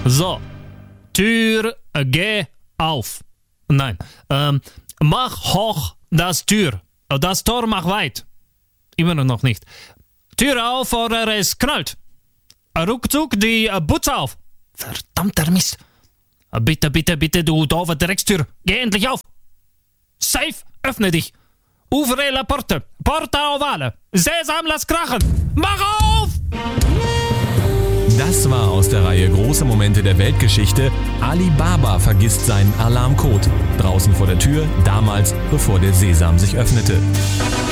So, Tür, geh auf. Nein, mach hoch das Tür. Das Tor mach weit. Immer noch nicht. Tür auf oder es knallt. Ruckzuck die Butze auf. Verdammter Mist. Bitte, du doofe Dreckstür. Geh endlich auf. Safe, öffne dich. Ouvre la porte. Porta ovale. Sesam, lass krachen. Mach auf! Das war aus der Reihe Große Momente der Weltgeschichte. Ali Baba vergisst seinen Alarmcode. Draußen vor der Tür, damals, bevor der Sesam sich öffnete.